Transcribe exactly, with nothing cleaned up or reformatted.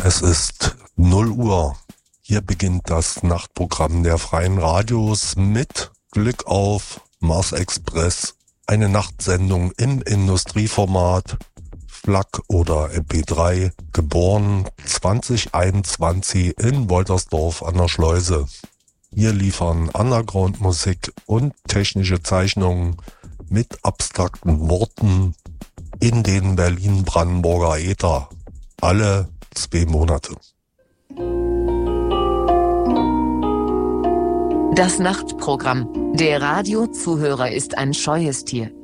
Es ist null Uhr. Hier beginnt das Nachtprogramm der Freien Radios mit Glück auf Mars Express. Eine Nachtsendung im Industrieformat, F L A C oder M P drei, geboren zwanzig einundzwanzig in Woltersdorf an der Schleuse. Wir liefern Underground-Musik und technische Zeichnungen mit abstrakten Worten in den Berlin-Brandenburger Äther. Alle zwei Monate. Das Nachtprogramm. Der Radiozuhörer ist ein scheues Tier.